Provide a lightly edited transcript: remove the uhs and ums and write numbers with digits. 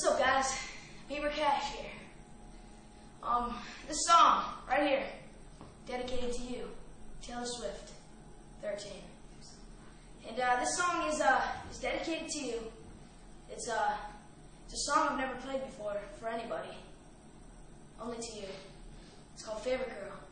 What's up, guys? Beaver Cash here. This song right here, dedicated to you, Taylor Swift, 13. And this song is dedicated to you. It's a song I've never played before for anybody, only to you. It's called Favorite Girl.